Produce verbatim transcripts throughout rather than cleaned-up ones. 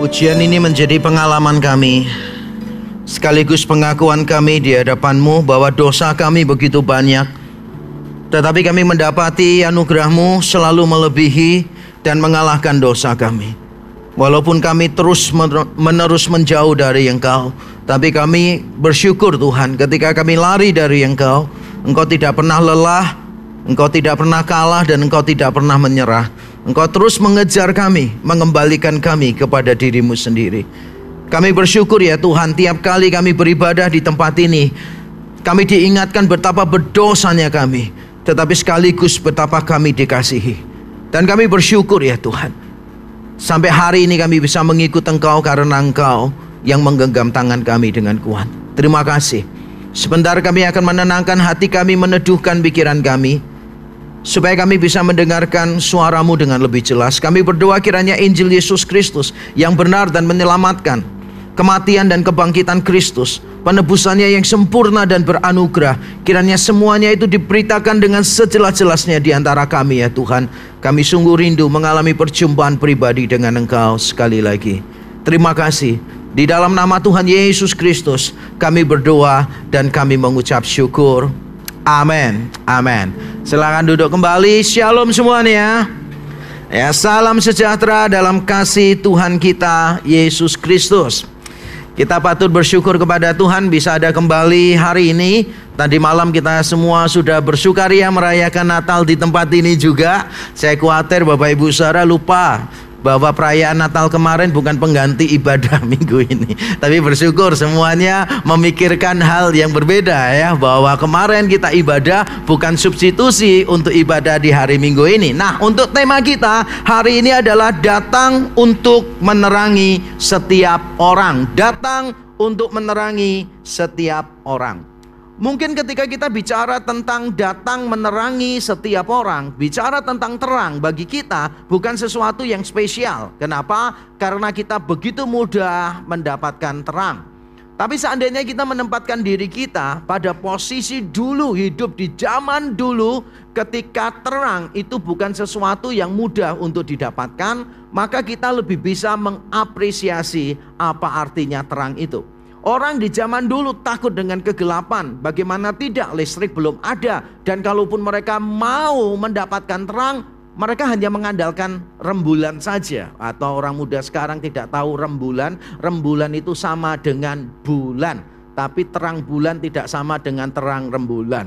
Ujian ini menjadi pengalaman kami, sekaligus pengakuan kami di hadapan-Mu bahwa dosa kami begitu banyak. Tetapi kami mendapati anugerah-Mu selalu melebihi dan mengalahkan dosa kami. Walaupun kami terus menerus menjauh dari Engkau, tapi kami bersyukur Tuhan ketika kami lari dari Engkau, Engkau tidak pernah lelah, Engkau tidak pernah kalah, dan Engkau tidak pernah menyerah. Engkau terus mengejar kami, mengembalikan kami kepada diri-Mu sendiri. Kami bersyukur ya Tuhan, tiap kali kami beribadah di tempat ini, kami diingatkan betapa berdosanya kami, tetapi sekaligus betapa kami dikasihi. Dan kami bersyukur ya Tuhan, sampai hari ini kami bisa mengikut Engkau karena Engkau yang menggenggam tangan kami dengan kuat. Terima kasih. Sebentar kami akan menenangkan hati kami, meneduhkan pikiran kami, supaya kami bisa mendengarkan suara-Mu dengan lebih jelas. Kami berdoa kiranya Injil Yesus Kristus yang benar dan menyelamatkan, kematian dan kebangkitan Kristus, penebusannya yang sempurna dan beranugerah, kiranya semuanya itu diberitakan dengan sejelas-jelasnya di antara kami ya Tuhan. Kami sungguh rindu mengalami perjumpaan pribadi dengan Engkau sekali lagi. Terima kasih. Di dalam nama Tuhan Yesus Kristus kami berdoa dan kami mengucap syukur. Amin, amin. Silakan duduk kembali. Shalom semuanya. Ya, salam sejahtera dalam kasih Tuhan kita Yesus Kristus. Kita patut bersyukur kepada Tuhan bisa ada kembali hari ini. Tadi malam kita semua sudah bersukaria merayakan Natal di tempat ini juga. Saya khawatir Bapak Ibu Saudara lupa bahwa perayaan Natal kemarin bukan pengganti ibadah minggu ini, tapi bersyukur semuanya memikirkan hal yang berbeda ya, bahwa kemarin kita ibadah bukan substitusi untuk ibadah di hari Minggu ini. Nah, untuk tema kita hari ini adalah datang untuk menerangi setiap orang. Datang untuk menerangi setiap orang. Mungkin ketika kita bicara tentang datang menerangi setiap orang, bicara tentang terang bagi kita bukan sesuatu yang spesial. Kenapa? Karena kita begitu mudah mendapatkan terang. Tapi seandainya kita menempatkan diri kita pada posisi dulu, hidup di zaman dulu, ketika terang itu bukan sesuatu yang mudah untuk didapatkan, maka kita lebih bisa mengapresiasi apa artinya terang itu. Orang di zaman dulu takut dengan kegelapan. Bagaimana tidak, listrik belum ada. Dan kalaupun mereka mau mendapatkan terang, mereka hanya mengandalkan rembulan saja. Atau orang muda sekarang tidak tahu rembulan. Rembulan itu sama dengan bulan, tapi terang bulan tidak sama dengan terang rembulan.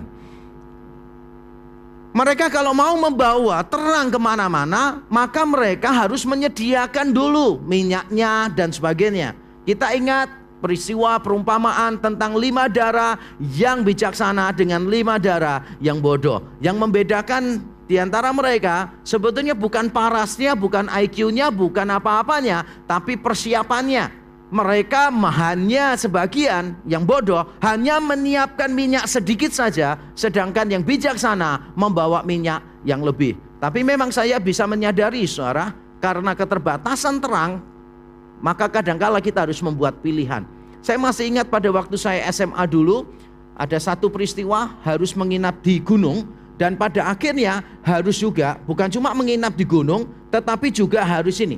Mereka kalau mau membawa terang kemana-mana, maka mereka harus menyediakan dulu minyaknya dan sebagainya. Kita ingat peristiwa perumpamaan tentang lima darah yang bijaksana dengan lima darah yang bodoh. Yang membedakan di antara mereka sebetulnya bukan parasnya, bukan I Q-nya, bukan apa-apanya, tapi persiapannya. Mereka hanya sebagian yang bodoh hanya menyiapkan minyak sedikit saja, sedangkan yang bijaksana membawa minyak yang lebih. Tapi memang saya bisa menyadari saudara, karena keterbatasan terang, maka kadangkala kita harus membuat pilihan. Saya masih ingat pada waktu saya S M A dulu, ada satu peristiwa harus menginap di gunung. Dan pada akhirnya harus juga bukan cuma menginap di gunung, tetapi juga harus ini,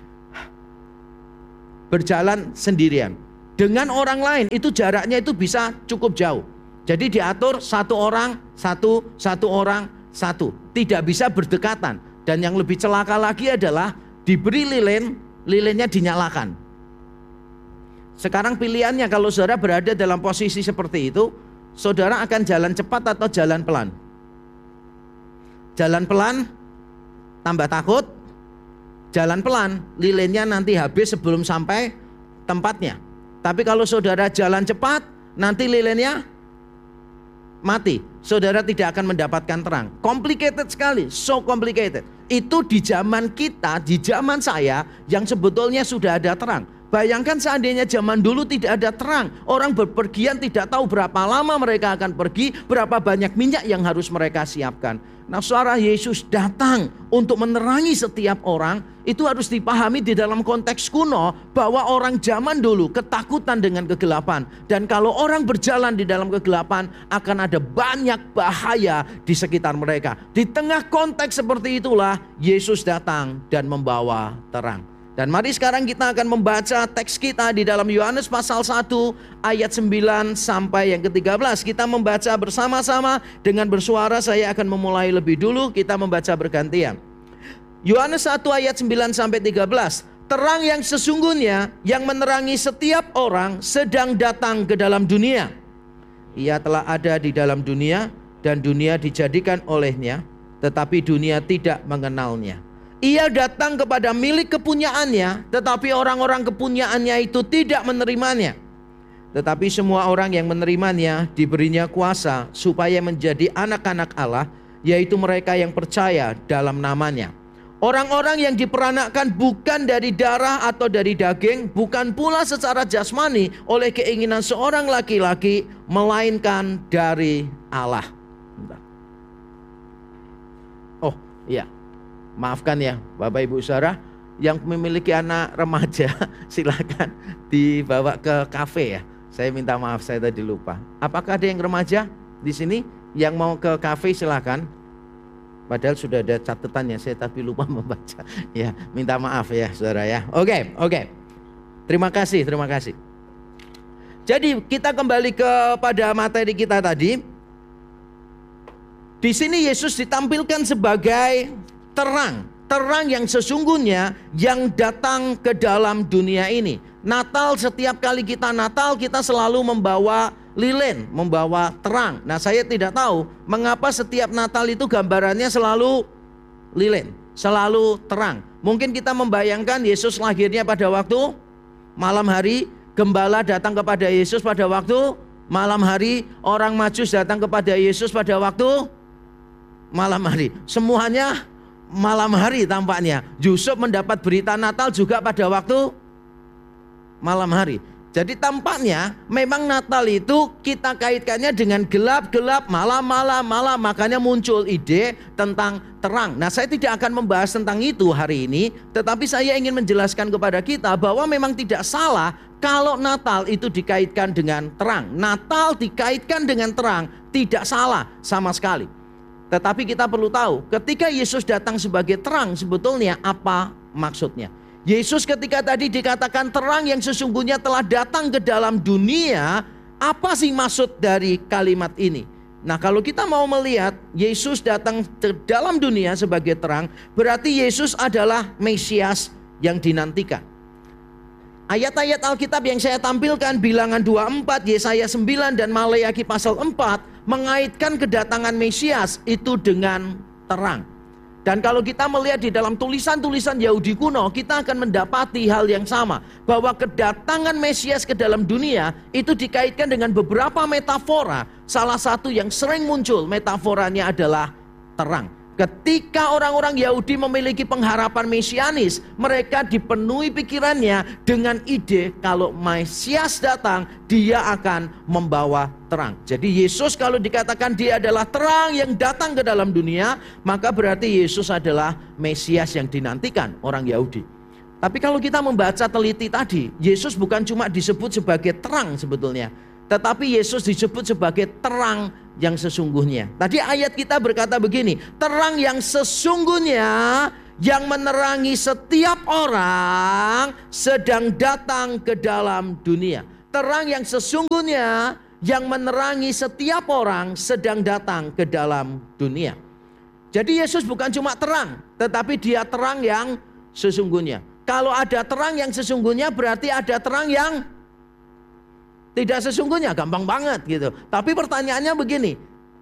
berjalan sendirian. Dengan orang lain itu jaraknya itu bisa cukup jauh. Jadi diatur satu orang, satu, satu orang, satu. Tidak bisa berdekatan. Dan yang lebih celaka lagi adalah diberi lilin, lilinnya dinyalakan. Sekarang pilihannya kalau saudara berada dalam posisi seperti itu, saudara akan jalan cepat atau jalan pelan? Jalan pelan tambah takut, jalan pelan lilinnya nanti habis sebelum sampai tempatnya. Tapi kalau saudara jalan cepat, nanti lilinnya mati. Saudara tidak akan mendapatkan terang. Complicated sekali, so complicated. Itu di zaman kita, di zaman saya yang sebetulnya sudah ada terang. Bayangkan seandainya zaman dulu tidak ada terang, orang berpergian tidak tahu berapa lama mereka akan pergi, berapa banyak minyak yang harus mereka siapkan. Nah, saudara, Yesus datang untuk menerangi setiap orang. Itu harus dipahami di dalam konteks kuno, bahwa orang zaman dulu ketakutan dengan kegelapan. Dan kalau orang berjalan di dalam kegelapan, akan ada banyak bahaya di sekitar mereka. Di tengah konteks seperti itulah Yesus datang dan membawa terang. Dan mari sekarang kita akan membaca teks kita di dalam Yohanes pasal satu ayat sembilan sampai yang ke tiga belas. Kita membaca bersama-sama dengan bersuara. Saya akan memulai lebih dulu, kita membaca bergantian. Yohanes satu ayat sembilan sampai tiga belas. Terang yang sesungguhnya yang menerangi setiap orang sedang datang ke dalam dunia. Ia telah ada di dalam dunia dan dunia dijadikan olehnya, tetapi dunia tidak mengenalnya. Ia datang kepada milik kepunyaannya, tetapi orang-orang kepunyaannya itu tidak menerimanya. Tetapi semua orang yang menerimanya diberinya kuasa supaya menjadi anak-anak Allah, yaitu mereka yang percaya dalam namanya. Orang-orang yang diperanakkan bukan dari darah atau dari daging, bukan pula secara jasmani oleh keinginan seorang laki-laki, melainkan dari Allah. Oh iya, maafkan ya Bapak Ibu Saudara yang memiliki anak remaja, silakan dibawa ke kafe ya. Saya minta maaf, saya tadi lupa. Apakah ada yang remaja di sini yang mau ke kafe? Silakan. Padahal sudah ada catatannya, saya tapi lupa membaca. Ya, minta maaf ya Saudara ya. Oke, oke. Terima kasih, terima kasih. Jadi kita kembali kepada materi kita tadi. Di sini Yesus ditampilkan sebagai terang, terang yang sesungguhnya yang datang ke dalam dunia ini. Natal, setiap kali kita Natal kita selalu membawa lilin, membawa terang. Nah, saya tidak tahu mengapa setiap Natal itu gambarannya selalu lilin, selalu terang. Mungkin kita membayangkan Yesus lahirnya pada waktu malam hari, gembala datang kepada Yesus pada waktu malam hari, orang Majus datang kepada Yesus pada waktu malam hari. Semuanya malam hari tampaknya. Yusuf mendapat berita Natal juga pada waktu malam hari. Jadi tampaknya memang Natal itu kita kaitkannya dengan gelap-gelap, malam-malam, malam. Makanya muncul ide tentang terang. Nah, saya tidak akan membahas tentang itu hari ini, tetapi saya ingin menjelaskan kepada kita bahwa memang tidak salah kalau Natal itu dikaitkan dengan terang. Natal dikaitkan dengan terang tidak salah sama sekali. Tetapi kita perlu tahu, ketika Yesus datang sebagai terang, sebetulnya apa maksudnya? Yesus ketika tadi dikatakan terang yang sesungguhnya telah datang ke dalam dunia, apa sih maksud dari kalimat ini? Nah, kalau kita mau melihat Yesus datang ke dalam dunia sebagai terang, berarti Yesus adalah Mesias yang dinantikan. Ayat-ayat Alkitab yang saya tampilkan, Bilangan dua puluh empat, Yesaya sembilan, dan Maleakhi pasal empat mengaitkan kedatangan Mesias itu dengan terang. Dan kalau kita melihat di dalam tulisan-tulisan Yahudi kuno, kita akan mendapati hal yang sama, bahwa kedatangan Mesias ke dalam dunia itu dikaitkan dengan beberapa metafora. Salah satu yang sering muncul metaforanya adalah terang. Ketika orang-orang Yahudi memiliki pengharapan mesianis, mereka dipenuhi pikirannya dengan ide kalau Mesias datang, dia akan membawa terang. Jadi Yesus kalau dikatakan dia adalah terang yang datang ke dalam dunia, maka berarti Yesus adalah Mesias yang dinantikan orang Yahudi. Tapi kalau kita membaca teliti tadi, Yesus bukan cuma disebut sebagai terang sebetulnya, tetapi Yesus disebut sebagai terang yang sesungguhnya. Tadi ayat kita berkata begini, terang yang sesungguhnya yang menerangi setiap orang sedang datang ke dalam dunia. Terang yang sesungguhnya yang menerangi setiap orang sedang datang ke dalam dunia. Jadi Yesus bukan cuma terang, tetapi dia terang yang sesungguhnya. Kalau ada terang yang sesungguhnya, berarti ada terang yang tidak sesungguhnya, gampang banget gitu. Tapi pertanyaannya begini,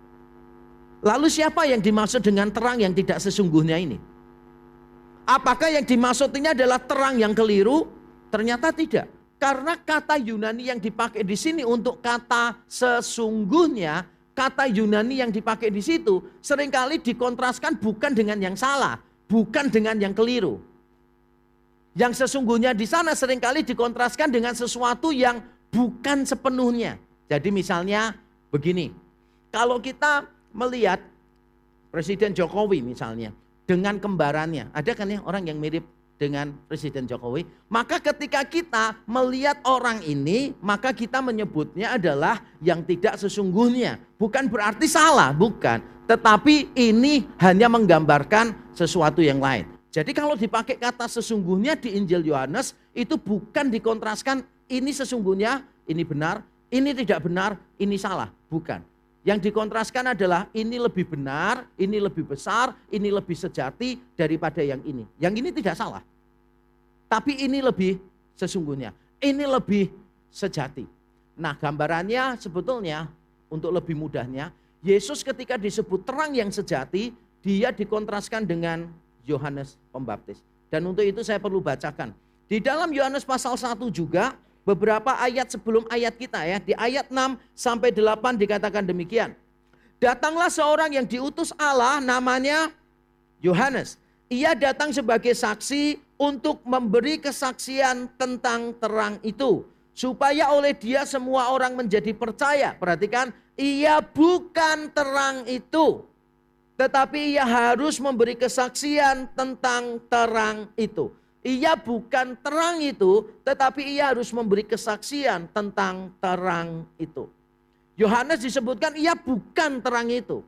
lalu siapa yang dimaksud dengan terang yang tidak sesungguhnya ini? Apakah yang dimaksud ini adalah terang yang keliru? Ternyata tidak. Karena kata Yunani yang dipakai di sini untuk kata sesungguhnya, kata Yunani yang dipakai di situ seringkali dikontraskan bukan dengan yang salah, bukan dengan yang keliru. Yang sesungguhnya di sana seringkali dikontraskan dengan sesuatu yang bukan sepenuhnya. Jadi misalnya begini, kalau kita melihat Presiden Jokowi misalnya dengan kembarannya, ada kan ya orang yang mirip dengan Presiden Jokowi, maka ketika kita melihat orang ini, maka kita menyebutnya adalah yang tidak sesungguhnya. Bukan berarti salah, bukan. Tetapi ini hanya menggambarkan sesuatu yang lain. Jadi kalau dipakai kata sesungguhnya di Injil Yohanes, itu bukan dikontraskan ini sesungguhnya, ini benar, ini tidak benar, ini salah. Bukan. Yang dikontraskan adalah ini lebih benar, ini lebih besar, ini lebih sejati daripada yang ini. Yang ini tidak salah. Tapi ini lebih sesungguhnya, ini lebih sejati. Nah, gambarannya sebetulnya untuk lebih mudahnya, Yesus ketika disebut terang yang sejati, dia dikontraskan dengan Yohanes Pembaptis. Dan untuk itu saya perlu bacakan. Di dalam Yohanes pasal satu juga, beberapa ayat sebelum ayat kita ya, di ayat enam sampai delapan dikatakan demikian. Datanglah seorang yang diutus Allah, namanya Yohanes. Ia datang sebagai saksi untuk memberi kesaksian tentang terang itu, supaya oleh dia semua orang menjadi percaya. Perhatikan, ia bukan terang itu, tetapi ia harus memberi kesaksian tentang terang itu. Ia bukan terang itu, tetapi ia harus memberi kesaksian tentang terang itu. Yohanes disebutkan ia bukan terang itu.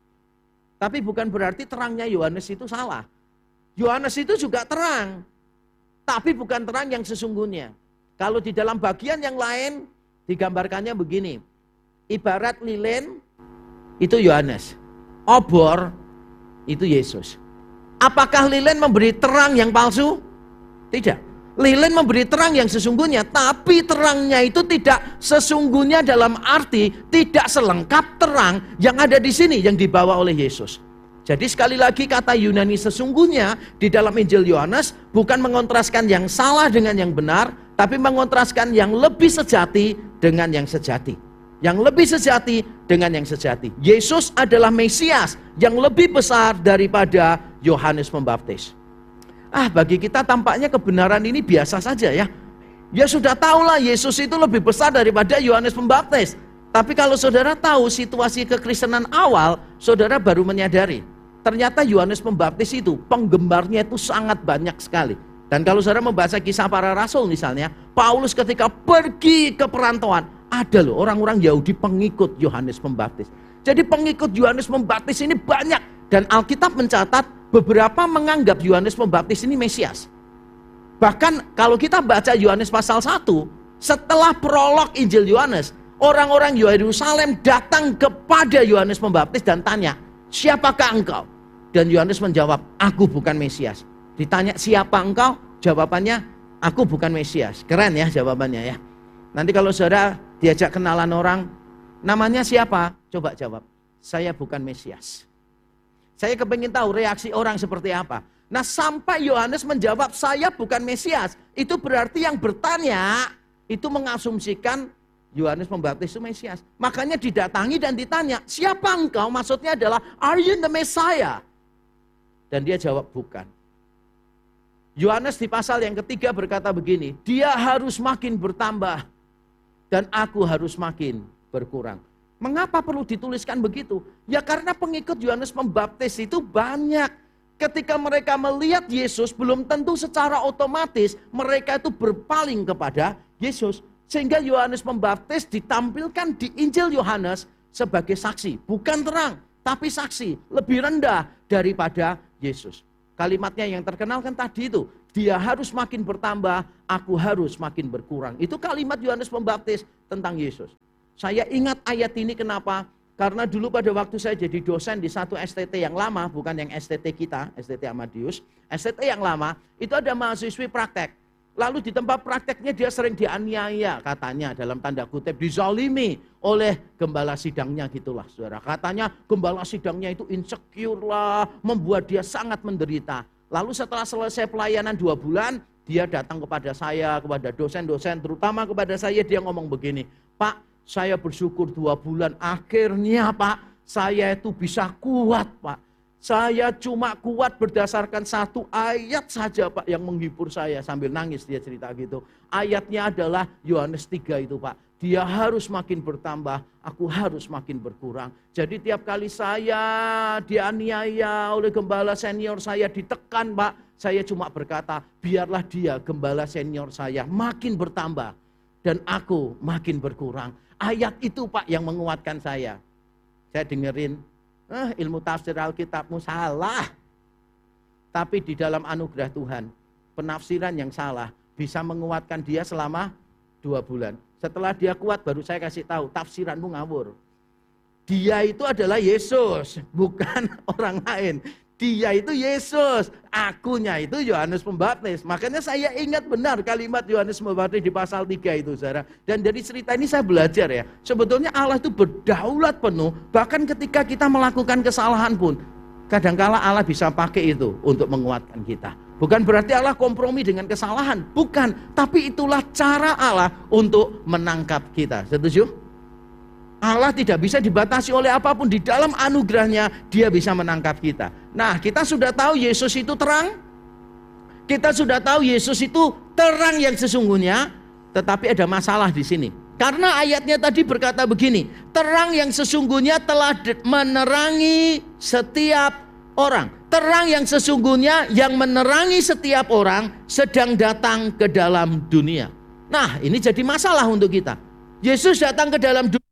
Tapi bukan berarti terangnya Yohanes itu salah. Yohanes itu juga terang, tapi bukan terang yang sesungguhnya. Kalau di dalam bagian yang lain digambarkannya begini. Ibarat lilin itu Yohanes. Obor itu Yesus. Apakah lilin memberi terang yang palsu? Tidak. Lilin memberi terang yang sesungguhnya, tapi terangnya itu tidak sesungguhnya dalam arti tidak selengkap terang yang ada di sini yang dibawa oleh Yesus. Jadi sekali lagi kata Yunani sesungguhnya di dalam Injil Yohanes bukan mengontraskan yang salah dengan yang benar, tapi mengontraskan yang lebih sejati dengan yang sejati. Yang lebih sejati dengan yang sejati. Yesus adalah Mesias yang lebih besar daripada Yohanes Pembaptis. Ah, bagi kita tampaknya kebenaran ini biasa saja ya. Ya sudah tahulah Yesus itu lebih besar daripada Yohanes Pembaptis. Tapi kalau saudara tahu situasi kekristenan awal, saudara baru menyadari. Ternyata Yohanes Pembaptis itu penggemarnya itu sangat banyak sekali. Dan kalau saudara membaca kisah para rasul misalnya, Paulus ketika pergi ke perantauan, ada loh orang-orang Yahudi pengikut Yohanes Pembaptis. Jadi pengikut Yohanes Pembaptis ini banyak. Dan Alkitab mencatat beberapa menganggap Yohanes Pembaptis ini Mesias. Bahkan kalau kita baca Yohanes pasal satu, setelah prolog Injil Yohanes, orang-orang Yerusalem datang kepada Yohanes Pembaptis dan tanya, siapakah engkau? Dan Yohanes menjawab, aku bukan Mesias. Ditanya siapa engkau? Jawabannya, aku bukan Mesias. Keren ya jawabannya ya. Nanti kalau saudara diajak kenalan orang, namanya siapa? Coba jawab, saya bukan Mesias. Saya kepingin tahu reaksi orang seperti apa. Nah sampai Yohanes menjawab saya bukan Mesias, itu berarti yang bertanya itu mengasumsikan Yohanes Pembaptis itu Mesias. Makanya didatangi dan ditanya, siapa engkau? Maksudnya adalah, are you the Messiah? Dan dia jawab bukan. Yohanes di pasal yang ketiga berkata begini, dia harus makin bertambah dan aku harus makin berkurang. Mengapa perlu dituliskan begitu? Ya karena pengikut Yohanes Pembaptis itu banyak. Ketika mereka melihat Yesus, belum tentu secara otomatis mereka itu berpaling kepada Yesus. Sehingga Yohanes Pembaptis ditampilkan di Injil Yohanes sebagai saksi. Bukan terang, tapi saksi. Lebih rendah daripada Yesus. Kalimatnya yang terkenal kan tadi itu. Dia harus makin bertambah, aku harus makin berkurang. Itu kalimat Yohanes Pembaptis tentang Yesus. Saya ingat ayat ini kenapa? Karena dulu pada waktu saya jadi dosen di satu S T T yang lama, bukan yang S T T kita, S T T Amadius. S T T yang lama, itu ada mahasiswi praktek. Lalu di tempat prakteknya dia sering dianiaya katanya, dalam tanda kutip, dizalimi oleh gembala sidangnya gitulah saudara. Katanya gembala sidangnya itu insecure lah, membuat dia sangat menderita. Lalu setelah selesai pelayanan dua bulan, dia datang kepada saya, kepada dosen-dosen, terutama kepada saya, dia ngomong begini, Pak, saya bersyukur dua bulan, akhirnya Pak, saya itu bisa kuat Pak. Saya cuma kuat berdasarkan satu ayat saja Pak yang menghibur saya. Sambil nangis dia cerita gitu. Ayatnya adalah Yohanes tiga itu Pak. Dia harus makin bertambah, aku harus makin berkurang. Jadi tiap kali saya dianiaya oleh gembala senior saya, ditekan Pak, saya cuma berkata, biarlah dia gembala senior saya makin bertambah. Dan aku makin berkurang. Ayat itu Pak yang menguatkan saya. Saya dengerin, eh, ilmu tafsir Alkitabmu salah. tapi di dalam anugerah Tuhan, penafsiran yang salah bisa menguatkan dia selama dua bulan. Setelah dia kuat baru saya kasih tahu, tafsiranmu ngawur. Dia itu adalah Yesus, bukan orang lain. Dia itu Yesus, akunya itu Yohanes Pembaptis. Makanya saya ingat benar kalimat Yohanes Pembaptis di pasal tiga itu, saudara. Dan dari cerita ini saya belajar ya, sebetulnya Allah itu berdaulat penuh, bahkan ketika kita melakukan kesalahan pun, kadangkala Allah bisa pakai itu untuk menguatkan kita. Bukan berarti Allah kompromi dengan kesalahan, bukan. Tapi itulah cara Allah untuk menangkap kita, setuju? Allah tidak bisa dibatasi oleh apapun. Di dalam anugerahnya dia bisa menangkap kita. Nah, kita sudah tahu Yesus itu terang. Kita sudah tahu Yesus itu terang yang sesungguhnya. Tetapi ada masalah di sini. Karena ayatnya tadi berkata begini, terang yang sesungguhnya telah menerangi setiap orang. Terang yang sesungguhnya yang menerangi setiap orang sedang datang ke dalam dunia. Nah, ini jadi masalah untuk kita. Yesus datang ke dalam dunia.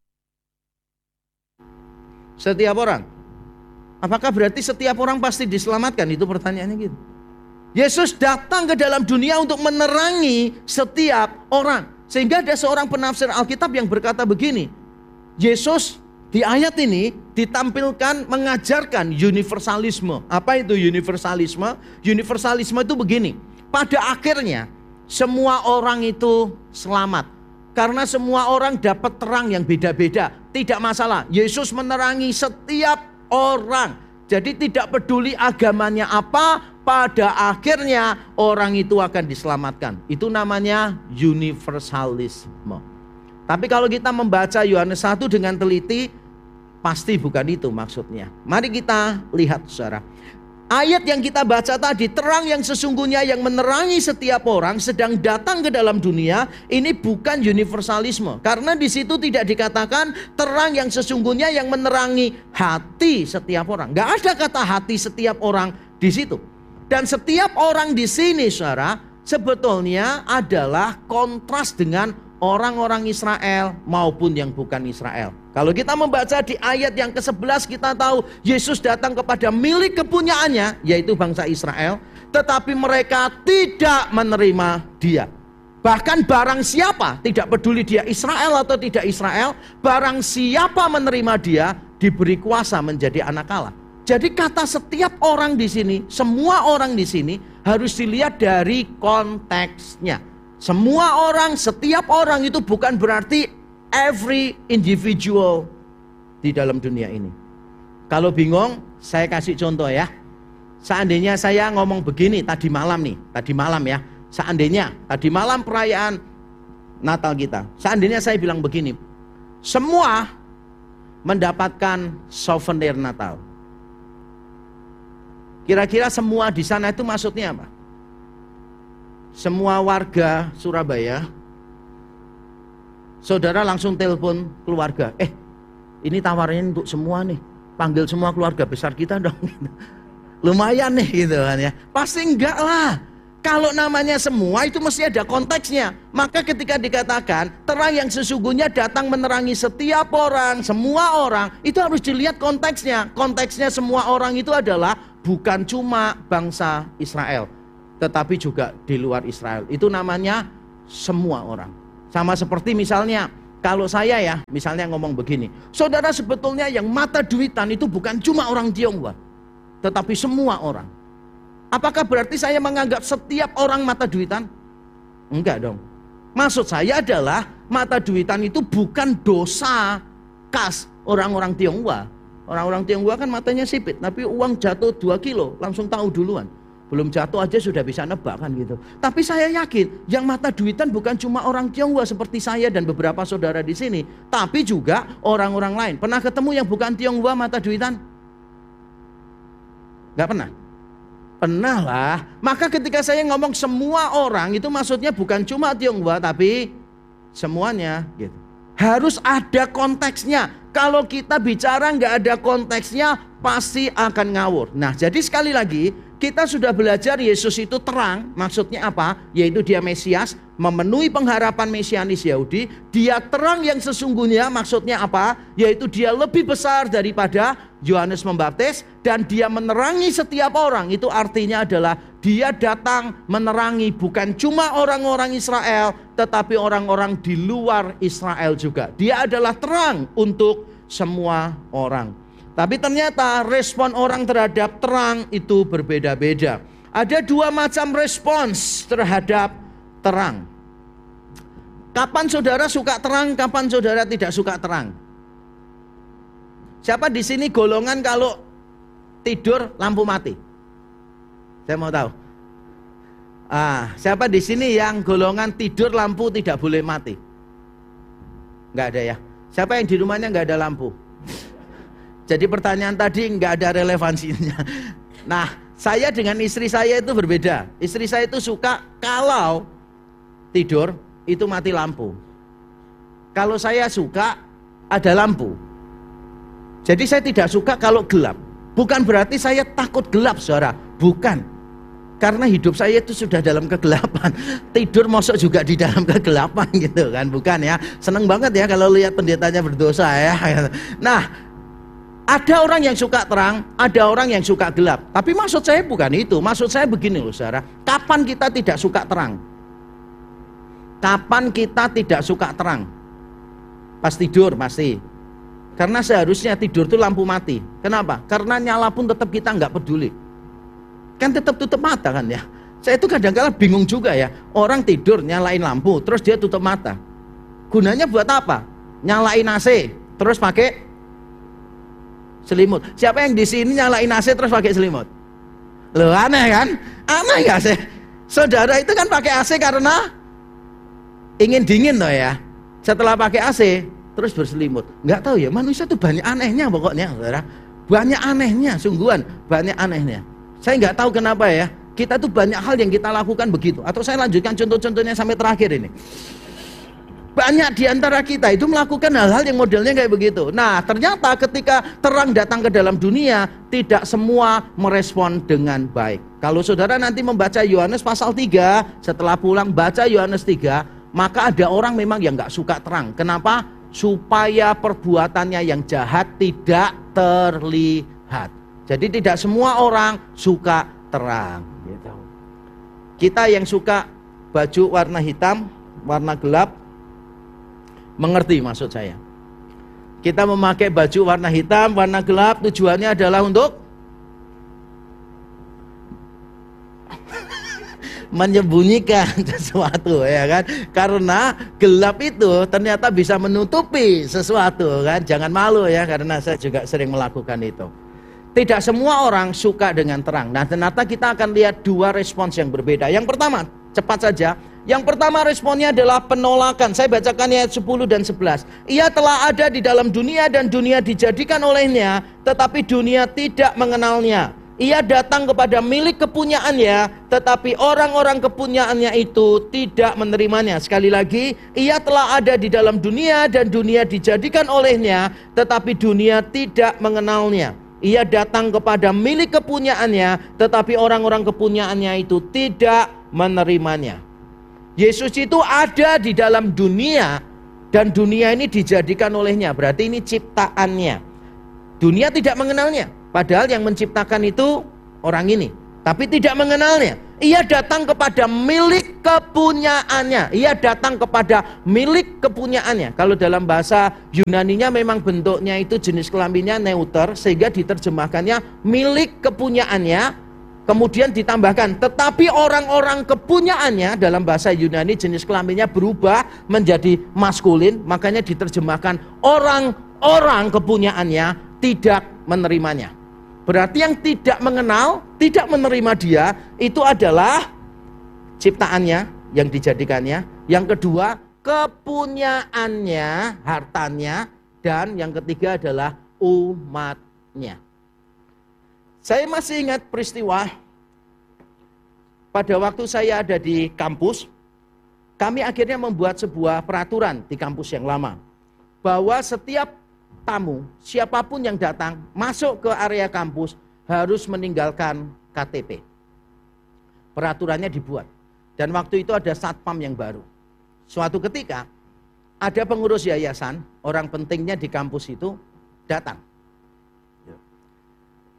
Setiap orang. Apakah berarti setiap orang pasti diselamatkan? Itu pertanyaannya gitu. Yesus datang ke dalam dunia untuk menerangi setiap orang. Sehingga ada seorang penafsir Alkitab yang berkata begini, Yesus di ayat ini ditampilkan mengajarkan universalisme. Apa itu universalisme? Universalisme itu begini, pada akhirnya semua orang itu selamat. Karena semua orang dapat terang yang beda-beda. Tidak masalah. Yesus menerangi setiap orang. Jadi tidak peduli agamanya apa, pada akhirnya orang itu akan diselamatkan. Itu namanya universalisme. Tapi kalau kita membaca Yohanes satu dengan teliti, pasti bukan itu maksudnya. Mari kita lihat, saudara. Ayat yang kita baca tadi, terang yang sesungguhnya yang menerangi setiap orang sedang datang ke dalam dunia, ini bukan universalisme. Karena di situ tidak dikatakan terang yang sesungguhnya yang menerangi hati setiap orang. Gak ada kata hati setiap orang di situ. Dan setiap orang di sini, saudara, sebetulnya adalah kontras dengan orang-orang Israel maupun yang bukan Israel. Kalau kita membaca di ayat yang ke sebelas, kita tahu Yesus datang kepada milik kepunyaannya, yaitu bangsa Israel, tetapi mereka tidak menerima dia. Bahkan barang siapa, tidak peduli dia Israel atau tidak Israel, barang siapa menerima dia, diberi kuasa menjadi anak Allah. Jadi kata setiap orang di sini, semua orang di sini harus dilihat dari konteksnya. Semua orang, setiap orang itu bukan berarti every individual di dalam dunia ini. Kalau bingung, saya kasih contoh ya. Seandainya saya ngomong begini tadi malam nih, tadi malam ya. Seandainya tadi malam perayaan Natal kita. Seandainya saya bilang begini, semua mendapatkan souvenir Natal. Kira-kira semua di sana itu maksudnya apa? Semua warga Surabaya, saudara langsung telepon keluarga, eh ini tawarin untuk semua nih, panggil semua keluarga besar kita dong. Lumayan nih gitu kan ya. Pasti enggak lah. Kalau namanya semua itu mesti ada konteksnya. Maka ketika dikatakan terang yang sesungguhnya datang menerangi setiap orang, semua orang, itu harus dilihat konteksnya. Konteksnya semua orang itu adalah bukan cuma bangsa Israel, tetapi juga di luar Israel. Itu namanya semua orang. Sama seperti misalnya kalau saya ya, misalnya ngomong begini, saudara sebetulnya yang mata duitan itu bukan cuma orang Tionghoa, tetapi semua orang. Apakah berarti saya menganggap setiap orang mata duitan? Enggak dong. Maksud saya adalah mata duitan itu bukan dosa khas orang-orang Tionghoa. Orang-orang Tionghoa kan matanya sipit, tapi uang jatuh dua kilo langsung tahu duluan. Belum jatuh aja sudah bisa nebak kan gitu. Tapi saya yakin yang mata duitan bukan cuma orang Tionghoa seperti saya dan beberapa saudara di sini, tapi juga orang-orang lain. Pernah ketemu yang bukan Tionghoa mata duitan? Gak pernah? Pernah lah. Maka ketika saya ngomong semua orang, itu maksudnya bukan cuma Tionghoa tapi semuanya gitu. Harus ada konteksnya. Kalau kita bicara nggak ada konteksnya, pasti akan ngawur. Nah, jadi sekali lagi kita sudah belajar Yesus itu terang. Maksudnya apa? Yaitu dia Mesias, memenuhi pengharapan Mesianis Yahudi. Dia terang yang sesungguhnya, maksudnya apa? Yaitu dia lebih besar daripada Yohanes membaptis dan dia menerangi setiap orang. Itu artinya adalah dia datang menerangi bukan cuma orang-orang Israel, tetapi orang-orang di luar Israel juga. Dia adalah terang untuk semua orang. Tapi ternyata respon orang terhadap terang itu berbeda-beda. Ada dua macam respons terhadap terang. Kapan saudara suka terang, kapan saudara tidak suka terang? Siapa di sini golongan kalau tidur lampu mati? Saya mau tahu. Ah, siapa di sini yang golongan tidur lampu tidak boleh mati? Enggak ada ya. Siapa yang di rumahnya enggak ada lampu? Jadi pertanyaan tadi enggak ada relevansinya. Nah, saya dengan istri saya itu berbeda. Istri saya itu suka kalau tidur itu mati lampu. Kalau saya suka ada lampu. Jadi saya tidak suka kalau gelap. Bukan berarti saya takut gelap, saudara. Bukan. Karena hidup saya itu sudah dalam kegelapan. Tidur masuk juga di dalam kegelapan gitu kan. Bukan ya. Seneng banget ya kalau lihat pendetanya berdosa ya. Nah, ada orang yang suka terang, ada orang yang suka gelap. Tapi maksud saya bukan itu. Maksud saya begini loh, saudara. Kapan kita tidak suka terang? Kapan kita tidak suka terang? Pas tidur pasti. Karena seharusnya tidur itu lampu mati. Kenapa? Karena nyala pun tetap kita nggak peduli. Kan tetap tutup mata kan ya. Saya itu kadang-kadang bingung juga ya. Orang tidur nyalain lampu, terus dia tutup mata. Gunanya buat apa? Nyalain A C, terus pakai selimut. Siapa yang di sini nyalain A C terus pakai selimut? Loh aneh kan? Aneh nggak sih? Saudara itu kan pakai A C karena ingin dingin toh ya. Setelah pakai A C terus berselimut. Nggak tahu ya, manusia tuh banyak anehnya pokoknya, saudara. Banyak anehnya, sungguhan banyak anehnya. Saya nggak tahu kenapa ya. Kita tuh banyak hal yang kita lakukan begitu. Atau saya lanjutkan contoh-contohnya sampai terakhir ini. Banyak di antara kita itu melakukan hal-hal yang modelnya kayak begitu. Nah, ternyata ketika terang datang ke dalam dunia, tidak semua merespon dengan baik. Kalau saudara nanti membaca Yohanes pasal tiga, setelah pulang baca Yohanes tiga, maka ada orang memang yang nggak suka terang. Kenapa? Supaya perbuatannya yang jahat tidak terlihat. Jadi tidak semua orang suka terang. Gitu. Kita yang suka baju warna hitam, warna gelap, mengerti maksud saya. Kita memakai baju warna hitam, warna gelap, tujuannya adalah untuk menyembunyikan sesuatu ya kan. Karena gelap itu ternyata bisa menutupi sesuatu kan. Jangan malu ya, karena saya juga sering melakukan itu. Tidak semua orang suka dengan terang. Nah, ternyata kita akan lihat dua respons yang berbeda. Yang pertama, cepat saja. Yang pertama responnya adalah penolakan. Saya bacakan ayat sepuluh dan sebelas. Ia telah ada di dalam dunia dan dunia dijadikan olehnya, tetapi dunia tidak mengenalnya. Ia datang kepada milik kepunyaannya, tetapi orang-orang kepunyaannya itu tidak menerimanya. Sekali lagi, ia telah ada di dalam dunia dan dunia dijadikan olehnya, tetapi dunia tidak mengenalnya. Ia datang kepada milik kepunyaannya, tetapi orang-orang kepunyaannya itu tidak menerimanya. Yesus itu ada di dalam dunia, dan dunia ini dijadikan olehnya. Berarti ini ciptaannya. Dunia tidak mengenalnya. Padahal yang menciptakan itu orang ini, tapi tidak mengenalnya. Ia datang kepada milik kepunyaannya. Ia datang kepada milik kepunyaannya. Kalau dalam bahasa Yunaninya memang bentuknya itu jenis kelaminnya neuter, sehingga diterjemahkannya milik kepunyaannya. Kemudian ditambahkan, tetapi orang-orang kepunyaannya, dalam bahasa Yunani jenis kelaminnya berubah menjadi maskulin, makanya diterjemahkan orang-orang kepunyaannya tidak menerimanya. Berarti yang tidak mengenal, tidak menerima dia, itu adalah ciptaannya yang dijadikannya. Yang kedua, kepunyaannya, hartanya. Dan yang ketiga adalah umatnya. Saya masih ingat peristiwa pada waktu saya ada di kampus. Kami akhirnya membuat sebuah peraturan di kampus yang lama, bahwa setiap tamu, siapapun yang datang masuk ke area kampus harus meninggalkan K T P. Peraturannya dibuat. Dan waktu itu ada satpam yang baru. Suatu ketika ada pengurus yayasan, orang pentingnya di kampus itu datang.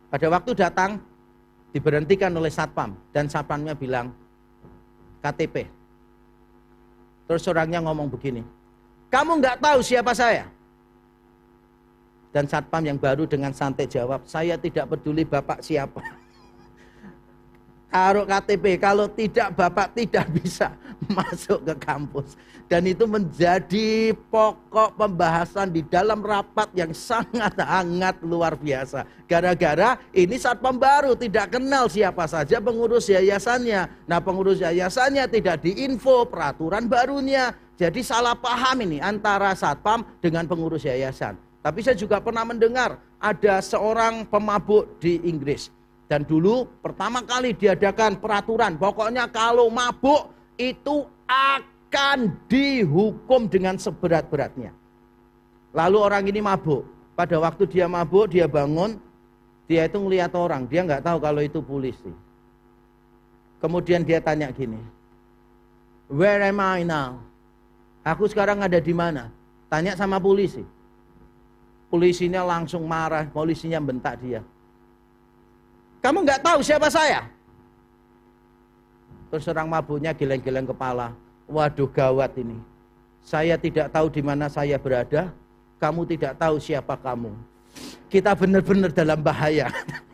Pada waktu datang, diberhentikan oleh satpam. Dan satpamnya bilang, K T P. Terus orangnya ngomong begini, kamu nggak tahu siapa saya? Dan satpam yang baru dengan santai jawab, saya tidak peduli bapak siapa. Taruh K T P, kalau tidak bapak tidak bisa masuk ke kampus. Dan itu menjadi pokok pembahasan di dalam rapat yang sangat hangat luar biasa. Gara-gara ini satpam baru, tidak kenal siapa saja pengurus yayasannya. Nah, pengurus yayasannya tidak diinfo peraturan barunya. Jadi salah paham ini antara satpam dengan pengurus yayasan. Tapi saya juga pernah mendengar ada seorang pemabuk di Inggris. Dan dulu pertama kali diadakan peraturan, pokoknya kalau mabuk itu akan dihukum dengan seberat-beratnya. Lalu orang ini mabuk, pada waktu dia mabuk, dia bangun, dia itu ngelihat orang, dia nggak tahu kalau itu polisi. Kemudian dia tanya gini, where am I now? Aku sekarang ada di mana? Tanya sama polisi. Polisinya langsung marah, polisinya bentak dia. Kamu nggak tahu siapa saya? Terus orang mabuknya geleng-geleng kepala. Waduh, gawat ini. Saya tidak tahu di mana saya berada. Kamu tidak tahu siapa kamu. Kita benar-benar dalam bahaya.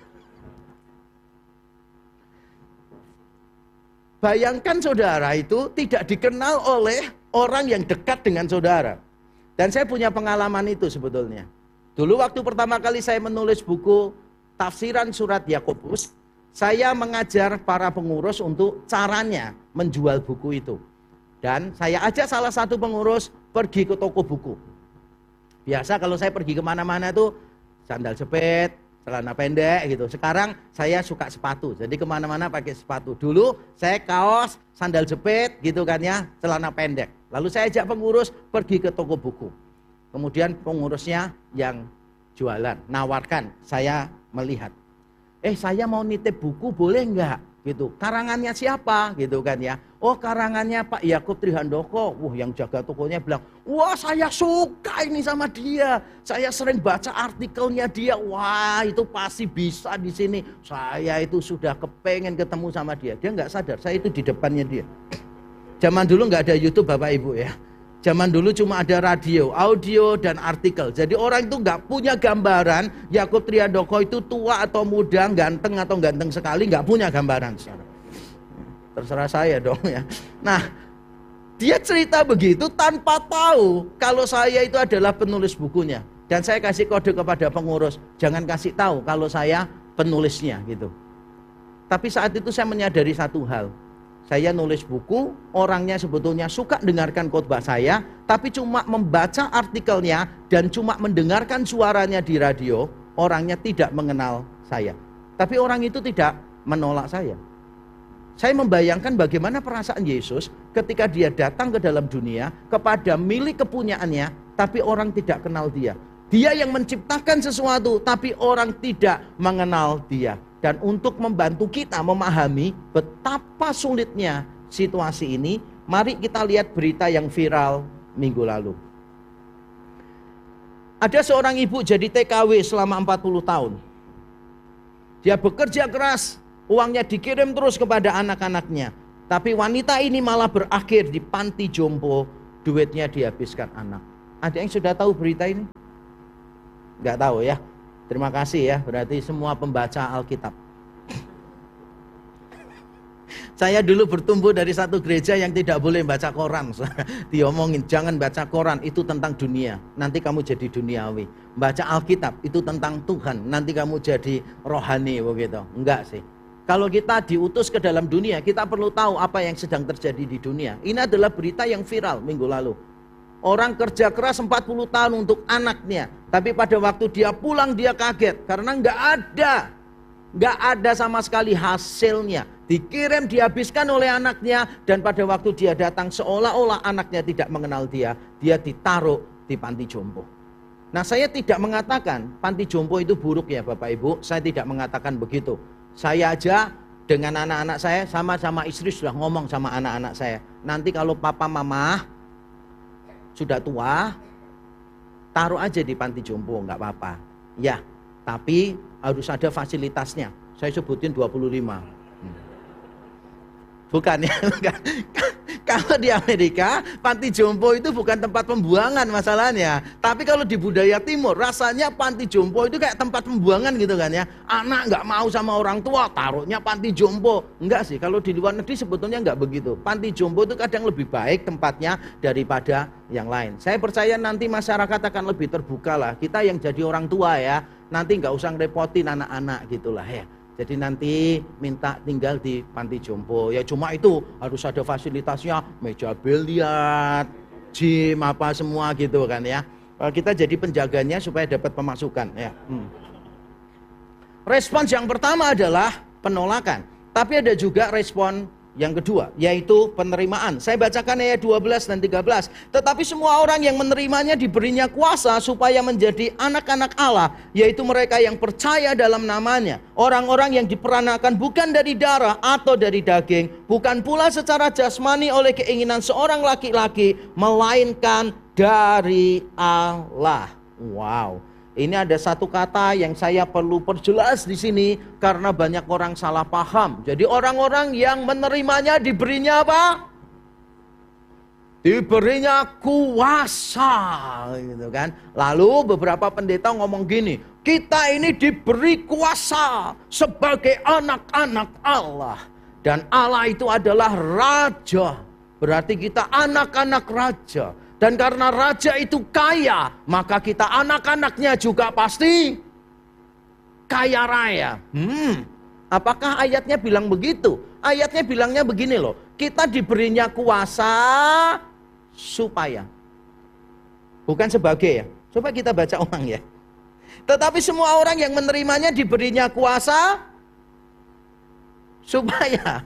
Bayangkan saudara itu tidak dikenal oleh orang yang dekat dengan saudara. Dan saya punya pengalaman itu sebetulnya. Dulu waktu pertama kali saya menulis buku Tafsiran Surat Yakobus, saya mengajar para pengurus untuk caranya menjual buku itu. Dan saya ajak salah satu pengurus pergi ke toko buku. Biasa kalau saya pergi kemana-mana itu sandal jepit, celana pendek gitu. Sekarang saya suka sepatu, jadi kemana-mana pakai sepatu. Dulu saya kaos, sandal jepit gitu kan ya, celana pendek. Lalu saya ajak pengurus pergi ke toko buku. Kemudian pengurusnya yang jualan, nawarkan, saya melihat, eh saya mau nitip buku boleh enggak gitu, karangannya siapa gitu kan ya. Oh, karangannya Pak Yakub Trihandoko. Wah, yang jaga tokonya bilang, wah saya suka ini sama dia, saya sering baca artikelnya dia, wah itu pasti bisa di sini, saya itu sudah kepengen ketemu sama dia. Dia nggak sadar saya itu di depannya dia. Zaman dulu nggak ada YouTube Bapak Ibu ya. Zaman dulu cuma ada radio, audio, dan artikel. Jadi orang itu nggak punya gambaran Yakub Trihandoko itu tua atau muda, ganteng atau ganteng sekali, nggak punya gambaran. Terserah saya dong ya. Nah, dia cerita begitu tanpa tahu kalau saya itu adalah penulis bukunya. Dan saya kasih kode kepada pengurus, jangan kasih tahu kalau saya penulisnya gitu. Tapi saat itu saya menyadari satu hal. Saya nulis buku, orangnya sebetulnya suka dengarkan khotbah saya, tapi cuma membaca artikelnya dan cuma mendengarkan suaranya di radio, orangnya tidak mengenal saya. Tapi orang itu tidak menolak saya. Saya membayangkan bagaimana perasaan Yesus ketika dia datang ke dalam dunia kepada milik kepunyaannya, tapi orang tidak kenal dia. Dia yang menciptakan sesuatu, tapi orang tidak mengenal dia. Dan untuk membantu kita memahami betapa sulitnya situasi ini, mari kita lihat berita yang viral minggu lalu. Ada seorang ibu jadi T K W selama empat puluh tahun. Dia bekerja keras, uangnya dikirim terus kepada anak-anaknya. Tapi wanita ini malah berakhir di panti jompo, duitnya dihabiskan anak. Ada yang sudah tahu berita ini? Nggak tahu ya. Terima kasih ya, berarti semua pembaca Alkitab. Saya dulu bertumbuh dari satu gereja yang tidak boleh baca koran. Diomongin, jangan baca koran, itu tentang dunia. Nanti kamu jadi duniawi. Baca Alkitab, itu tentang Tuhan. Nanti kamu jadi rohani begitu. Enggak sih. Kalau kita diutus ke dalam dunia, kita perlu tahu apa yang sedang terjadi di dunia. Ini adalah berita yang viral minggu lalu. Orang kerja keras empat puluh tahun untuk anaknya. Tapi pada waktu dia pulang dia kaget. Karena nggak ada. Nggak ada sama sekali hasilnya. Dikirim, dihabiskan oleh anaknya. Dan pada waktu dia datang seolah-olah anaknya tidak mengenal dia. Dia ditaruh di panti jompo. Nah, saya tidak mengatakan panti jompo itu buruk ya Bapak Ibu. Saya tidak mengatakan begitu. Saya aja dengan anak-anak saya sama-sama istri sudah ngomong sama anak-anak saya. Nanti kalau papa mama sudah tua, taruh aja di panti jompo, nggak apa-apa. Ya, Tapi harus ada fasilitasnya. Saya sebutin dua puluh lima. Bukan ya, bukan. Kalau di Amerika, panti jompo itu bukan tempat pembuangan masalahnya. Tapi kalau di budaya timur, rasanya panti jompo itu kayak tempat pembuangan gitu kan ya. Anak nggak mau sama orang tua, taruhnya panti jompo. Enggak sih, kalau di luar negeri sebetulnya nggak begitu. Panti jompo itu kadang lebih baik tempatnya daripada yang lain. Saya percaya nanti masyarakat akan lebih terbuka lah. Kita yang jadi orang tua ya, nanti nggak usah ngerepotin anak-anak gitulah ya. Jadi nanti minta tinggal di panti jompo. Ya cuma itu harus ada fasilitasnya, meja biliar, gym apa semua gitu kan ya. Kita jadi penjaganya supaya dapat pemasukan ya. Hmm. Respons yang pertama adalah penolakan. Tapi ada juga respon yang kedua, yaitu penerimaan. Saya bacakan ayat dua belas dan tiga belas. Tetapi semua orang yang menerimanya diberinya kuasa supaya menjadi anak-anak Allah, yaitu mereka yang percaya dalam namanya. Orang-orang yang diperanakan bukan dari darah atau dari daging, bukan pula secara jasmani oleh keinginan seorang laki-laki, melainkan dari Allah. Wow. Ini ada satu kata yang saya perlu perjelas di sini karena banyak orang salah paham. Jadi orang-orang yang menerimanya diberinya apa? Diberinya kuasa, gitu kan. Lalu beberapa pendeta ngomong gini, kita ini diberi kuasa sebagai anak-anak Allah. Dan Allah itu adalah raja. Berarti kita anak-anak raja. Dan karena raja itu kaya, maka kita anak-anaknya juga pasti kaya raya. Hmm, apakah ayatnya bilang begitu? Ayatnya bilangnya begini loh, kita diberinya kuasa supaya. Bukan sebagai ya. Coba kita baca ulang ya. Tetapi semua orang yang menerimanya diberinya kuasa supaya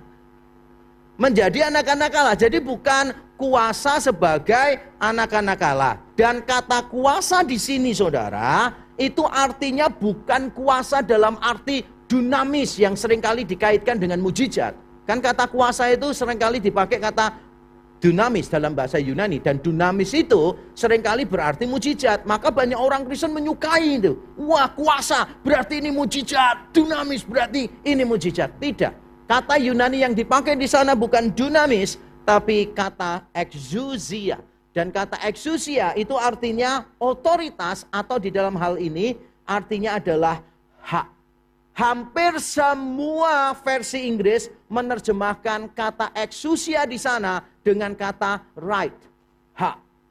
menjadi anak-anak Allah. Jadi bukan kuasa sebagai anak-anak Allah. Dan kata kuasa di sini saudara, itu artinya bukan kuasa dalam arti dinamis yang seringkali dikaitkan dengan mujizat. Kan kata kuasa itu seringkali dipakai kata dunamis dalam bahasa Yunani. Dan dunamis itu seringkali berarti mujizat. Maka banyak orang Kristen menyukai itu. Wah, kuasa berarti ini mujizat. Dunamis berarti ini mujizat. Tidak. Kata Yunani yang dipakai di sana bukan dunamis, tapi kata exousia. Dan kata exousia itu artinya otoritas, atau di dalam hal ini artinya adalah hak. Hampir semua versi Inggris menerjemahkan kata exousia di sana dengan kata right, hak.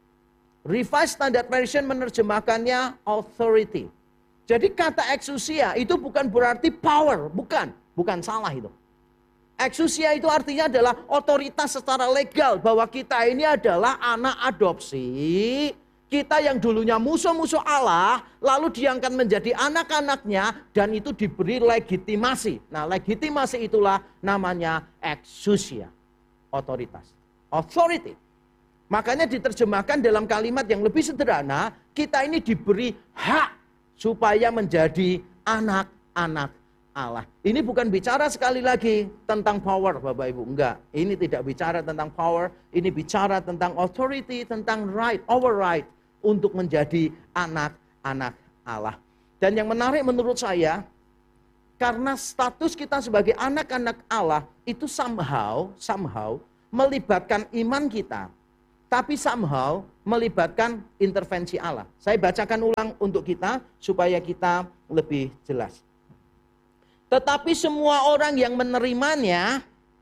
Revised Standard Version menerjemahkannya authority. Jadi kata exousia itu bukan berarti power, bukan, bukan salah itu. Exousia itu artinya adalah otoritas secara legal, bahwa kita ini adalah anak adopsi. Kita yang dulunya musuh-musuh Allah, lalu diangkat menjadi anak-anaknya, dan itu diberi legitimasi. Nah, legitimasi itulah namanya exousia, otoritas, authority. Makanya diterjemahkan dalam kalimat yang lebih sederhana, kita ini diberi hak supaya menjadi anak-anak Allah. Ini bukan bicara sekali lagi tentang power, Bapak Ibu. Enggak, ini tidak bicara tentang power. Ini bicara tentang authority, tentang right, our right untuk menjadi anak-anak Allah. Dan yang menarik menurut saya, karena status kita sebagai anak-anak Allah itu somehow, somehow melibatkan iman kita, tapi somehow melibatkan intervensi Allah. Saya bacakan ulang untuk kita supaya kita lebih jelas. Tetapi semua orang yang menerimanya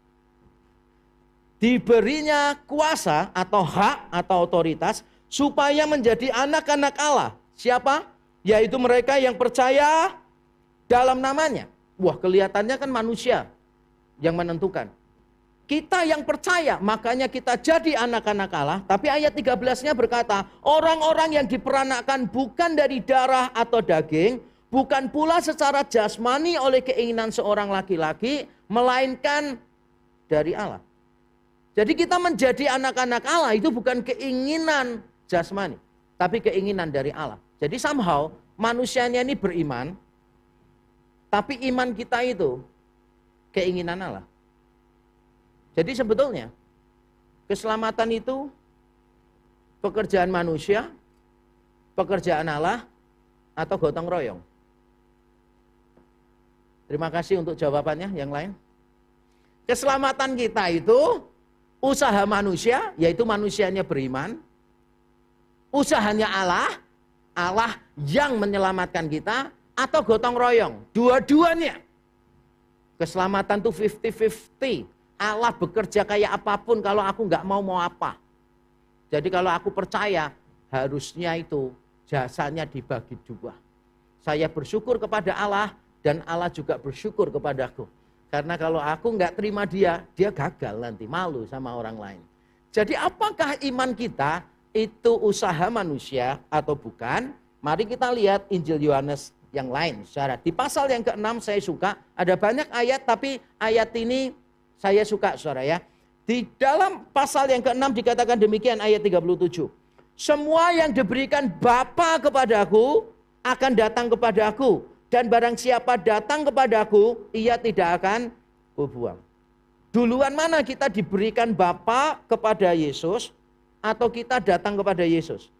diberinya kuasa atau hak atau otoritas supaya menjadi anak-anak Allah. Siapa? Yaitu mereka yang percaya dalam namanya. Wah, kelihatannya kan manusia yang menentukan. Kita yang percaya, makanya kita jadi anak-anak Allah. Tapi ayat tiga belas-nya berkata, orang-orang yang diperanakan bukan dari darah atau daging, bukan pula secara jasmani oleh keinginan seorang laki-laki, melainkan dari Allah. Jadi kita menjadi anak-anak Allah itu bukan keinginan jasmani, tapi keinginan dari Allah. Jadi somehow manusianya ini beriman, tapi iman kita itu keinginan Allah. Jadi sebetulnya keselamatan itu pekerjaan manusia, pekerjaan Allah, atau gotong royong. Terima kasih untuk jawabannya. Yang lain? Keselamatan kita itu usaha manusia, yaitu manusianya beriman. Usahanya Allah, Allah yang menyelamatkan kita, atau gotong royong. Dua-duanya. Keselamatan itu lima puluh lima puluh. Allah bekerja kayak apapun, kalau aku nggak mau mau apa. Jadi kalau aku percaya, harusnya itu jasanya dibagi dua. Saya bersyukur kepada Allah, dan Allah juga bersyukur kepadaku. Karena kalau aku nggak terima dia, dia gagal nanti, malu sama orang lain. Jadi apakah iman kita itu usaha manusia atau bukan? Mari kita lihat Injil Yohanes yang lain. Saudara, di pasal yang keenam saya suka, ada banyak ayat tapi ayat ini saya suka saudara ya. Di dalam pasal yang keenam dikatakan demikian ayat tiga puluh tujuh. Semua yang diberikan Bapa kepadaku akan datang kepadaku. Dan barang siapa datang kepadaku, ia tidak akan kubuang. Duluan mana kita diberikan Bapa kepada Yesus, atau kita datang kepada Yesus?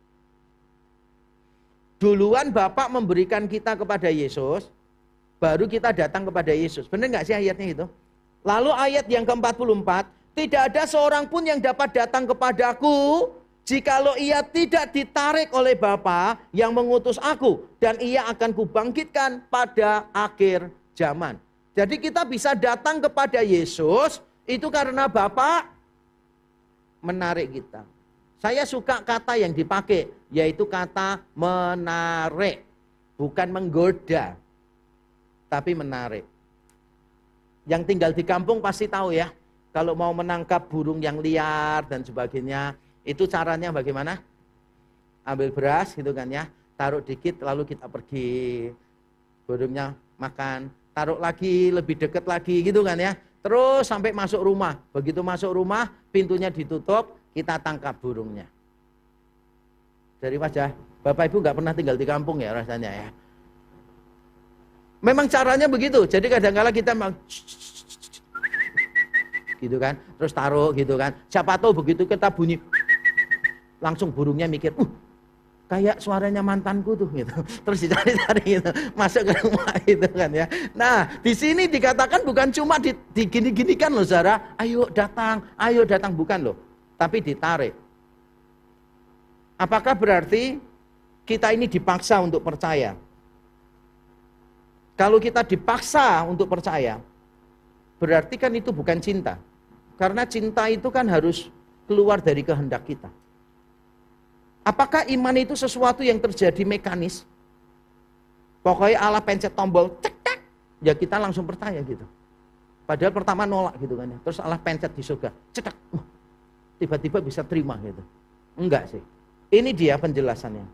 Duluan Bapa memberikan kita kepada Yesus, baru kita datang kepada Yesus. Benar nggak sih ayatnya itu? Lalu ayat yang ke empat puluh empat, tidak ada seorang pun yang dapat datang kepadaku, jikalau ia tidak ditarik oleh Bapa yang mengutus aku, dan ia akan kubangkitkan pada akhir zaman. Jadi kita bisa datang kepada Yesus, itu karena Bapa menarik kita. Saya suka kata yang dipakai, yaitu kata menarik. Bukan menggoda, tapi menarik. Yang tinggal di kampung pasti tahu ya, kalau mau menangkap burung yang liar dan sebagainya, itu caranya bagaimana? Ambil beras gitu kan ya, taruh dikit lalu kita pergi. Burungnya makan, taruh lagi, lebih dekat lagi gitu kan ya. Terus sampai masuk rumah. Begitu masuk rumah, pintunya ditutup, kita tangkap burungnya. Dari wajah Bapak Ibu nggak pernah tinggal di kampung ya rasanya ya. Memang caranya begitu. Jadi kadang-kadang kita mau gitu kan, terus taruh gitu kan. Siapa tahu begitu kita bunyi, langsung burungnya mikir, uh, kayak suaranya mantanku tuh gitu. Terus dicari-cari gitu, masuk ke rumah gitu kan ya. Nah, di sini dikatakan bukan cuma di, digini-ginikan loh saudara, ayo datang, ayo datang, bukan loh. Tapi ditarik. Apakah berarti kita ini dipaksa untuk percaya? Kalau kita dipaksa untuk percaya, berarti kan itu bukan cinta. Karena cinta itu kan harus keluar dari kehendak kita. Apakah iman itu sesuatu yang terjadi mekanis? Pokoknya Allah pencet tombol, cek cek, ya kita langsung percaya gitu. Padahal pertama nolak gitu kan ya. Terus Allah pencet di surga, cetak, tiba-tiba bisa terima gitu. Enggak sih. Ini dia penjelasannya.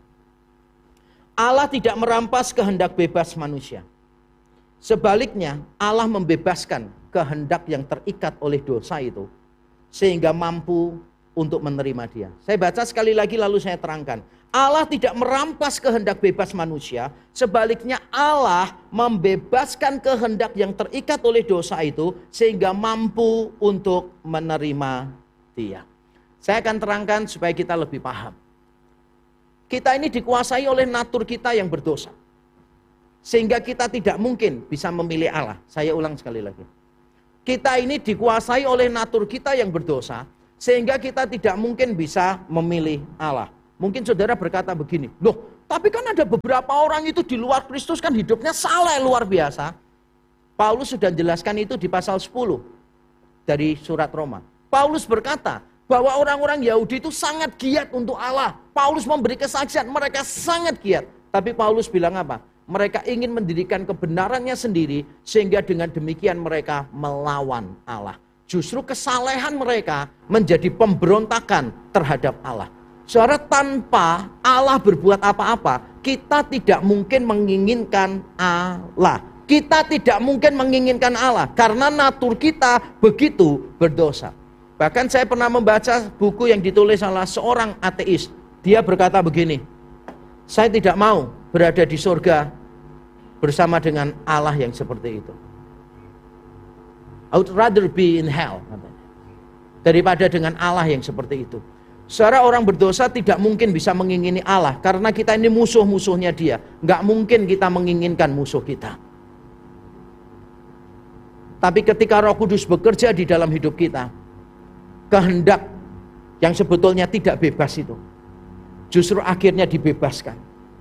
Allah tidak merampas kehendak bebas manusia. Sebaliknya, Allah membebaskan kehendak yang terikat oleh dosa itu, sehingga mampu untuk menerima dia. Saya baca sekali lagi lalu saya terangkan. Allah tidak merampas kehendak bebas manusia, sebaliknya Allah membebaskan kehendak yang terikat oleh dosa itu, sehingga mampu untuk menerima dia. Saya akan terangkan supaya kita lebih paham. Kita ini dikuasai oleh natur kita yang berdosa. Sehingga kita tidak mungkin bisa memilih Allah. Saya ulang sekali lagi. Kita ini dikuasai oleh natur kita yang berdosa, sehingga kita tidak mungkin bisa memilih Allah. Mungkin saudara berkata begini, loh tapi kan ada beberapa orang itu di luar Kristus kan hidupnya salah luar biasa. Paulus sudah jelaskan itu di pasal sepuluh dari surat Roma. Paulus berkata bahwa orang-orang Yahudi itu sangat giat untuk Allah. Paulus memberi kesaksian, mereka sangat giat. Tapi Paulus bilang apa? Mereka ingin mendirikan kebenarannya sendiri, sehingga dengan demikian mereka melawan Allah. Justru kesalehan mereka menjadi pemberontakan terhadap Allah. Saudara, tanpa Allah berbuat apa-apa, kita tidak mungkin menginginkan Allah. Kita tidak mungkin menginginkan Allah, karena natur kita begitu berdosa. Bahkan saya pernah membaca buku yang ditulis oleh seorang ateis. Dia berkata begini, saya tidak mau berada di surga bersama dengan Allah yang seperti itu. I would rather be in hell, daripada dengan Allah yang seperti itu. Saudara, orang berdosa tidak mungkin bisa mengingini Allah, karena kita ini musuh-musuhnya dia. Nggak mungkin kita menginginkan musuh kita. Tapi ketika Roh Kudus bekerja di dalam hidup kita, kehendak yang sebetulnya tidak bebas itu justru akhirnya dibebaskan.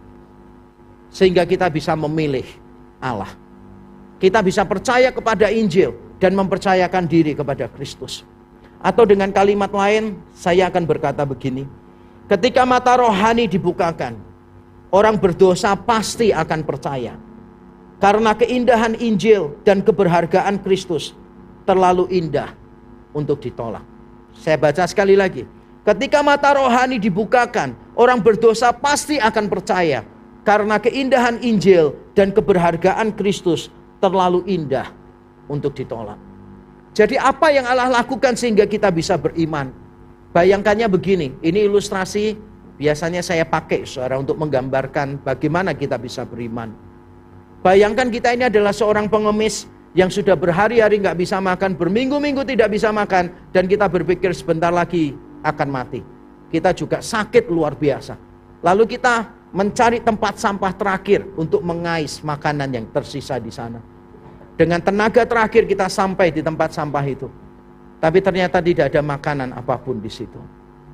Sehingga kita bisa memilih Allah. Kita bisa percaya kepada Injil dan mempercayakan diri kepada Kristus. Atau dengan kalimat lain, saya akan berkata begini. Ketika mata rohani dibukakan, orang berdosa pasti akan percaya. Karena keindahan Injil dan keberhargaan Kristus terlalu indah untuk ditolak. Saya baca sekali lagi. Ketika mata rohani dibukakan, orang berdosa pasti akan percaya. Karena keindahan Injil dan keberhargaan Kristus terlalu indah untuk ditolak. Jadi apa yang Allah lakukan sehingga kita bisa beriman? Bayangkannya begini, ini ilustrasi biasanya saya pakai saudara untuk menggambarkan bagaimana kita bisa beriman. Bayangkan kita ini adalah seorang pengemis yang sudah berhari-hari nggak bisa makan, berminggu-minggu tidak bisa makan, dan kita berpikir sebentar lagi akan mati. Kita juga sakit luar biasa. Lalu kita mencari tempat sampah terakhir untuk mengais makanan yang tersisa di sana. Dengan tenaga terakhir kita sampai di tempat sampah itu. Tapi ternyata tidak ada makanan apapun di situ.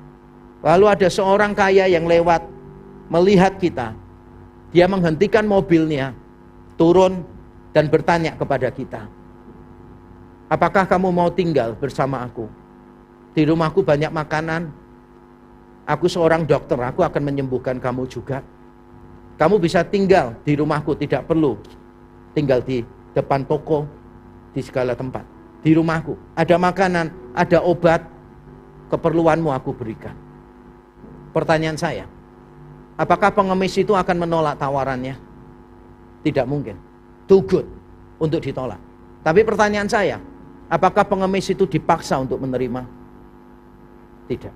Lalu ada seorang kaya yang lewat melihat kita. Dia menghentikan mobilnya, turun dan bertanya kepada kita, apakah kamu mau tinggal bersama aku? Di rumahku banyak makanan. Aku seorang dokter, aku akan menyembuhkan kamu juga. Kamu bisa tinggal di rumahku, tidak perlu tinggal di depan toko, di segala tempat. Di rumahku ada makanan, ada obat, keperluanmu aku berikan. Pertanyaan saya, apakah pengemis itu akan menolak tawarannya? Tidak mungkin. Too good untuk ditolak. Tapi pertanyaan saya, apakah pengemis itu dipaksa untuk menerima? Tidak.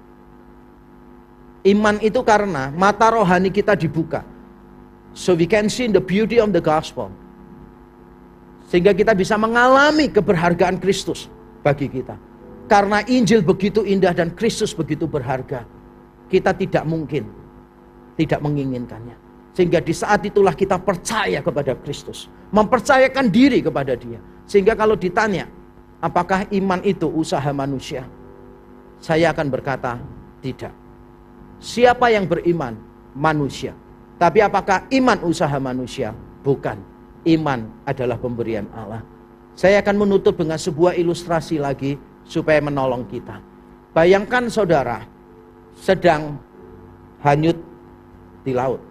Iman itu karena mata rohani kita dibuka. So we can see the beauty of the gospel. Sehingga kita bisa mengalami keberhargaan Kristus bagi kita. Karena Injil begitu indah dan Kristus begitu berharga, kita tidak mungkin tidak menginginkannya. Sehingga di saat itulah kita percaya kepada Kristus, mempercayakan diri kepada Dia. Sehingga kalau ditanya, apakah iman itu usaha manusia? Saya akan berkata, tidak. Siapa yang beriman? Manusia. Tapi apakah iman usaha manusia? Bukan. Iman adalah pemberian Allah. Saya akan menutup dengan sebuah ilustrasi lagi supaya menolong kita. Bayangkan saudara sedang hanyut di laut.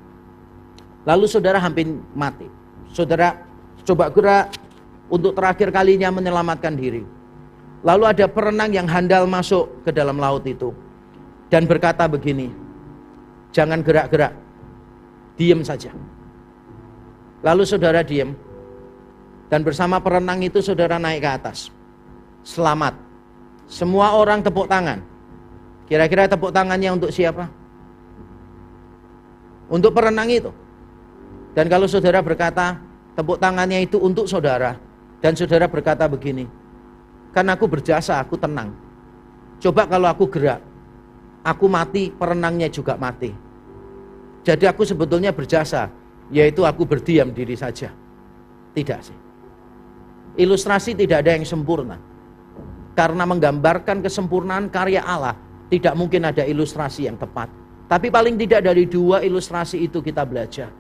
Lalu saudara hampir mati. Saudara coba gerak untuk terakhir kalinya menyelamatkan diri. Lalu ada perenang yang handal masuk ke dalam laut itu dan berkata begini, jangan gerak-gerak, diam saja. Lalu saudara diam, dan bersama perenang itu saudara naik ke atas. Selamat. Semua orang tepuk tangan. Kira-kira tepuk tangannya untuk siapa? Untuk perenang itu. Dan kalau saudara berkata, tepuk tangannya itu untuk saudara, dan saudara berkata begini, kan aku berjasa, aku tenang. Coba kalau aku gerak, aku mati, perenangnya juga mati. Jadi aku sebetulnya berjasa, yaitu aku berdiam diri saja. Tidak sih. Ilustrasi tidak ada yang sempurna. Karena menggambarkan kesempurnaan karya Allah, tidak mungkin ada ilustrasi yang tepat. Tapi paling tidak dari dua ilustrasi itu kita belajar.